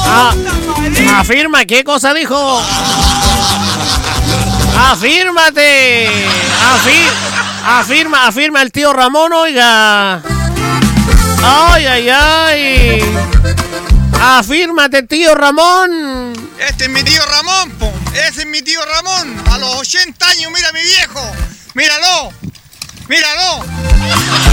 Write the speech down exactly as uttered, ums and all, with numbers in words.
Ah, afirma, ¿qué cosa dijo? Afírmate. Afir, afirma, afirma el tío Ramón, oiga. Ay, ay, ay. Afírmate, tío Ramón. Este es mi tío Ramón, po. Ese es mi tío Ramón. A los ochenta años, mira mi viejo. Míralo. Míralo.